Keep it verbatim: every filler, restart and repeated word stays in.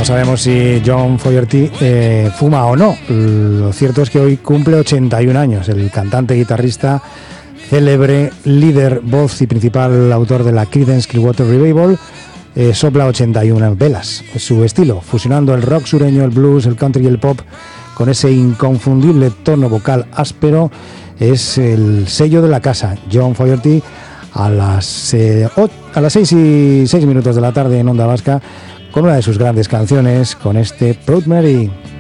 No sabemos si John Fogerty eh, fuma o no. Lo cierto es que hoy cumple ochenta y un años. El cantante, guitarrista, célebre, líder, voz y principal autor de la Creedence Clearwater Revival, eh, sopla ochenta y una velas. Su estilo, fusionando el rock sureño, el blues, el country y el pop, con ese inconfundible tono vocal áspero, es el sello de la casa. John Fogerty, a las, eh, o, a las seis y seis minutos de la tarde en Onda Vasca, con una de sus grandes canciones, con este Proud Mary.